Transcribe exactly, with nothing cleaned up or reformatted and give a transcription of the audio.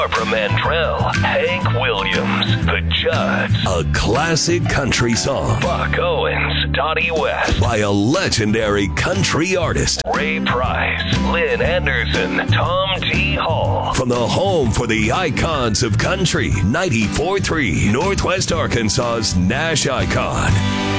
Barbara Mandrell, Hank Williams, The Judds, a classic country song, Buck Owens, Dottie West, by a legendary country artist, Ray Price, Lynn Anderson, Tom T. Hall. From the home for the icons of country, ninety-four point three, Northwest Arkansas's Nash Icon.